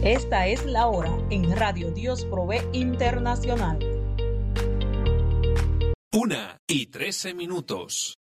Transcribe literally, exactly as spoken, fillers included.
Esta es la hora en Radio Dios Provee Internacional. Una y trece minutos.